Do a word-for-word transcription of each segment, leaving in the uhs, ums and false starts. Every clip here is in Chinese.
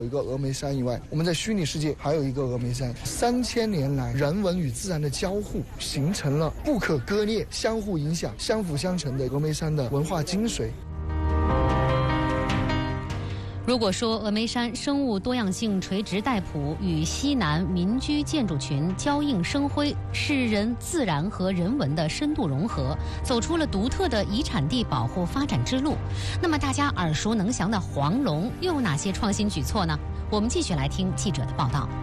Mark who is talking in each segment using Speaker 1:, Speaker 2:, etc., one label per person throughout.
Speaker 1: 有一个峨眉山以外，我们在虚拟世界还有一个峨眉山。三千年来，人文与自然的交互，形成了不可割裂、相互影响、相辅相成的峨眉山的文化精髓。
Speaker 2: 如果说峨眉山生物多样性垂直带谱与西南民居建筑群交映生辉，是人自然和人文的深度融合，走出了独特的遗产地保护发展之路，那么大家耳熟能详的黄龙又有哪些创新举措呢？我们继续来听记者的报道。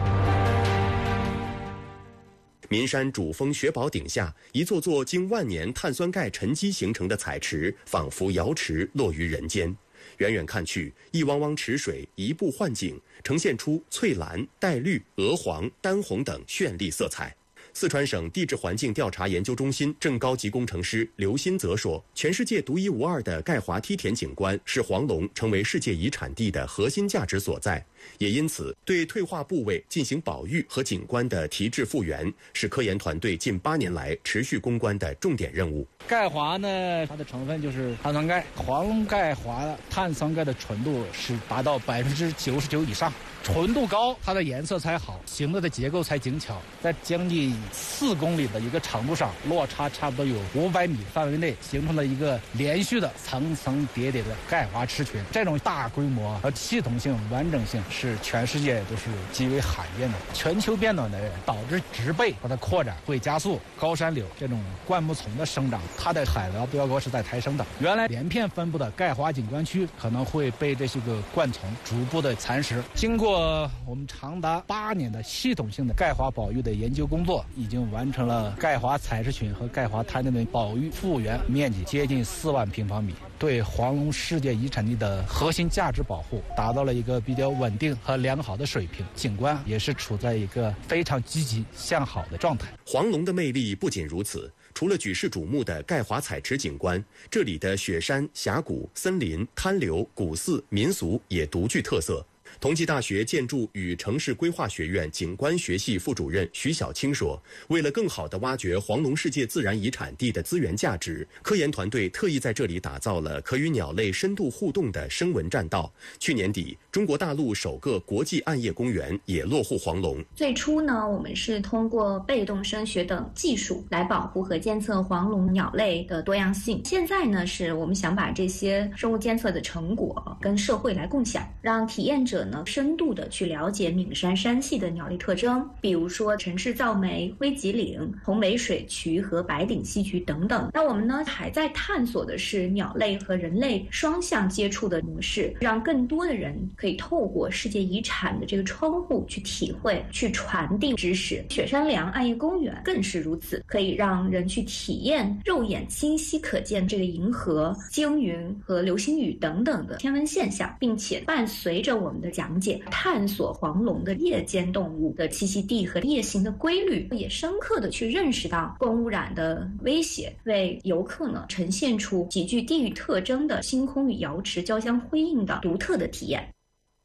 Speaker 3: 岷山主峰雪宝顶下，一座座经万年碳酸钙沉积形成的彩池，仿佛瑶池落于人间。远远看去，一汪汪池水移步换景，呈现出翠蓝、带绿、鹅黄、丹红等绚丽色彩。四川省地质环境调查研究中心正高级工程师刘新泽说，全世界独一无二的钙华梯田景观是黄龙成为世界遗产地的核心价值所在，也因此对退化部位进行保育和景观的提质复原，是科研团队近八年来持续攻关的重点任务。
Speaker 4: 钙华呢，它的成分就是碳酸钙，黄龙钙华碳酸钙的纯度是达到百分之九十九以上，纯度高，它的颜色才好，形态的结构才精巧，在将近四公里的一个长度上，落差差不多有五百米范围内，形成了一个连续的层层叠叠的钙华池群。这种大规模和系统性、完整性是全世界都是极为罕见的。全球变暖的导致植被它的扩展会加速，高山柳这种灌木丛的生长，它的海拔标高是在抬升的。原来连片分布的钙华景观区可能会被这些个灌丛逐步的蚕食。经过我们长达八年的系统性的钙华保育的研究工作，已经完成了钙华采石群和钙华滩内的保育复原面积接近四万平方米，对黄龙世界遗产地的核心价值保护达到了一个比较稳定和良好的水平，景观也是处在一个非常积极向好的状态。
Speaker 3: 黄龙的魅力不仅如此，除了举世瞩目的钙华采池景观，这里的雪山、峡谷、森林、滩流、古寺、民俗也独具特色。同济大学建筑与城市规划学院景观学系副主任徐小青说，为了更好地挖掘黄龙世界自然遗产地的资源价值，科研团队特意在这里打造了可与鸟类深度互动的声纹栈道。去年底，中国大陆首个国际暗夜公园也落户黄龙。
Speaker 5: 最初呢，我们是通过被动声学等技术来保护和监测黄龙鸟类的多样性。现在呢，是我们想把这些生物监测的成果跟社会来共享，让体验者呢深度的去了解岷山山系的鸟类特征，比如说陈氏噪鹛、灰脊岭、红尾水渠和白顶溪渠等等。那我们呢还在探索的是鸟类和人类双向接触的模式，让更多的人可以透过世界遗产的这个窗户去体会、去传递知识。雪山梁暗夜公园更是如此，可以让人去体验肉眼清晰可见这个银河、鲸云和流星雨等等的天文现象，并且伴随着我们的讲解，探索黄龙的夜间动物的栖息地和夜行的规律，也深刻的去认识到光污染的威胁，为游客呢呈现出极具地域特征的星空与瑶池交相辉映的独特的体验。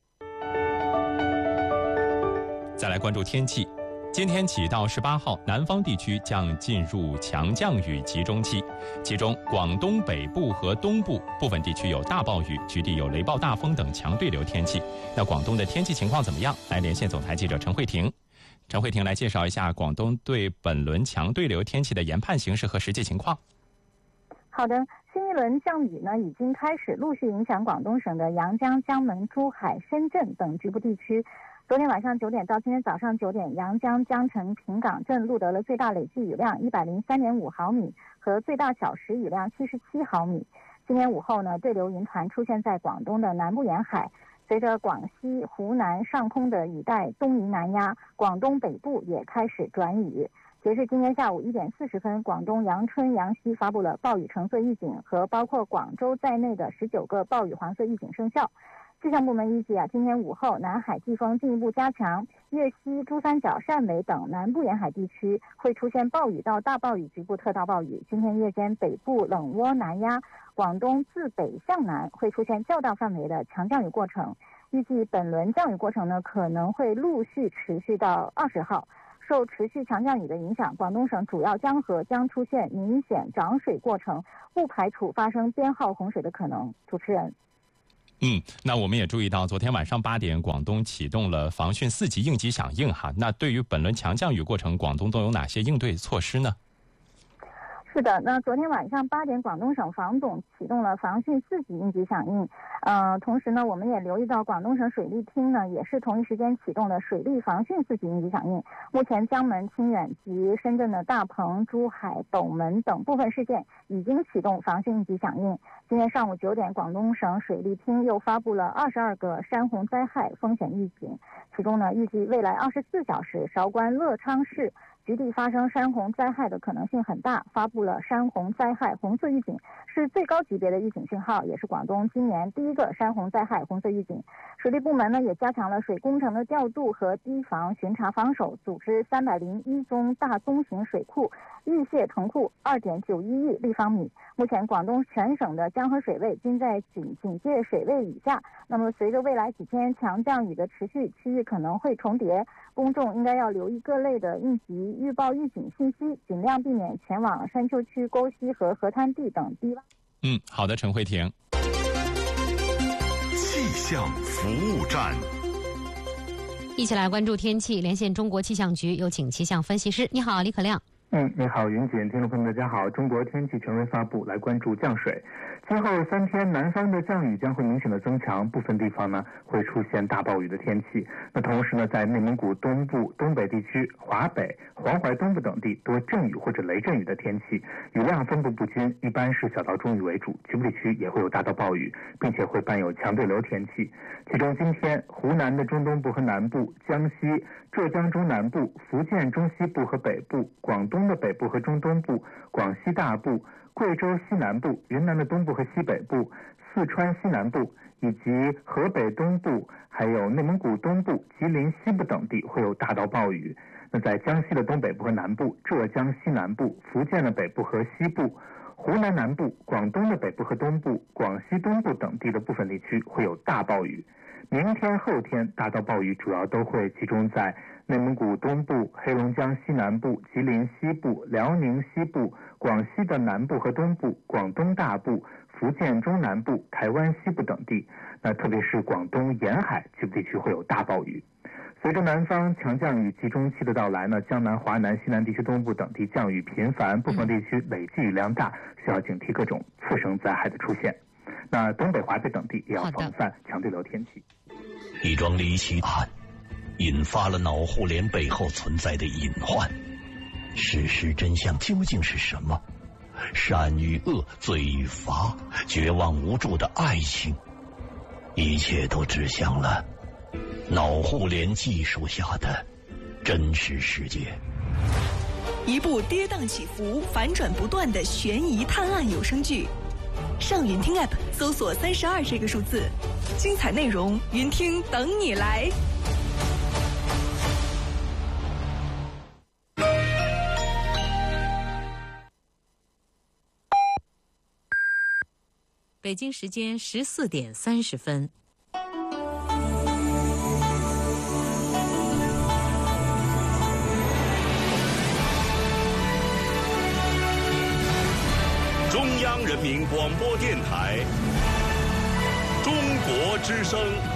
Speaker 6: 再来关注天气。今天起到十八号，南方地区将进入强降雨集中期，其中广东北部和东部部分地区有大暴雨，局地有雷暴大风等强对流天气。那广东的天气情况怎么样？来连线总台记者陈慧婷。陈慧婷来介绍一下广东对本轮强对流天气的研判形势和实际情况。
Speaker 7: 好的，新一轮降雨呢已经开始陆续影响广东省的阳江、江门、珠海、深圳等局部地区。昨天晚上九点到今天早上九点，阳江、江城、平岗镇录得了最大累计雨量一百零三点五毫米和最大小时雨量七十七毫米。今天午后呢，对流云团出现在广东的南部沿海，随着广西、湖南上空的雨带东移南压，广东北部也开始转雨。截至今天下午一点四十分，广东阳春、阳西发布了暴雨橙色预警，和包括广州在内的十九个暴雨黄色预警生效。气象部门预计啊，今天午后南海季风进一步加强，粤西、珠三角、汕尾等南部沿海地区会出现暴雨到大暴雨、局部特大暴雨。今天夜间北部冷涡南压，广东自北向南会出现较大范围的强降雨过程。预计本轮降雨过程呢可能会陆续持续到二十号。受持续强降雨的影响，广东省主要江河将出现明显涨水过程，不排除发生编号洪水的可能。主持人。
Speaker 6: 嗯，那我们也注意到，昨天晚上八点，广东启动了防汛四级应急响应哈。那对于本轮强降雨过程，广东都有哪些应对措施呢？
Speaker 7: 是的，那昨天晚上八点，广东省防总启动了防汛四级应急响应。呃，同时呢，我们也留意到广东省水利厅呢，也是同一时间启动了水利防汛四级应急响应。目前，江门、清远及深圳的大鹏、珠海、斗门等部分市县已经启动防汛应急响应。今天上午九点，广东省水利厅又发布了二十二个山洪灾害风险预警，其中呢，预计未来二十四小时，韶关乐昌市局地发生山洪灾害的可能性很大，发布了山洪灾害红色预警，是最高级别的预警信号，也是广东今年第一个山洪灾害红色预警。水利部门呢也加强了水工程的调度和堤防巡查防守，组织三百零一宗大宗型水库预泄腾库二点九一亿立方米。目前广东全省的江河水位均在警警戒水位以下。那么随着未来几天强降雨的持续，区域可能会重叠，公众应该要留意各类的应急预报预警信息，尽量避免前往山丘区、沟溪和河滩地等低洼。
Speaker 6: 嗯，好的，陈慧婷。
Speaker 8: 气象服务站，
Speaker 2: 一起来关注天气，连线中国气象局，有请气象分析师。你好，李可亮。
Speaker 9: 嗯，你好，云锦，听众朋友们，大家好。中国天气权威发布，来关注降水。今后三天，南方的降雨将会明显的增强，部分地方呢会出现大暴雨的天气。那同时呢，在内蒙古东部、东北地区、华北、黄淮东部等地多阵雨或者雷阵雨的天气，雨量分布不均，一般是小到中雨为主，局部地区也会有大到暴雨，并且会伴有强对流天气。其中今天，湖南的中东部和南部、江西、浙江中南部、福建中西部和北部、广东的北部和中东部、广西大部、贵州西南部、云南的东部和西北部、四川西南部以及河北东部，还有内蒙古东部、吉林西部等地会有大到暴雨。那在江西的东北部和南部、浙江西南部、福建的北部和西部、湖南南部、广东的北部和东部、广西东部等地的部分地区会有大暴雨。明天、后天大到暴雨主要都会集中在内蒙古东部、黑龙江西南部、吉林西部、辽宁西部、广西的南部和东部、广东大部、福建中南部、台湾西部等地。那特别是广东沿海局部地区会有大暴雨。随着南方强降雨集中期的到来呢，江南、华南、西南地区东部等地降雨频繁，部分地区累计雨量大，需要警惕各种次生灾害的出现。那东北、华北等地也要防范强对流天气。
Speaker 8: 一桩离奇案引发了脑互联背后存在的隐患，事实真相究竟是什么？善与恶，罪与罚，绝望无助的爱情，一切都指向了脑互联技术下的真实世界。
Speaker 10: 一部跌宕起伏、反转不断的悬疑探案有声剧，上云听 App 搜索三十二这个数字，精彩内容云听等你来。
Speaker 11: 北京时间十四点三十分。
Speaker 8: 中央人民广播电台，中国之声。